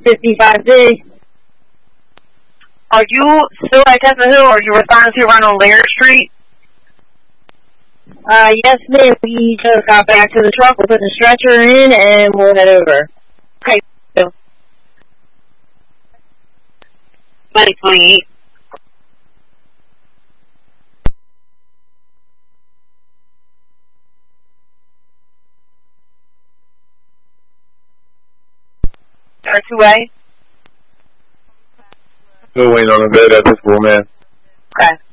55D. Are you still at Chestnut Hill, or are you responding to run on Laird Street? Yes, ma'am. We just got back to the truck. We'll put the stretcher in, and we'll head over. Okay. 2028. Or 2A? Still waiting on a vet at the school, man. Okay.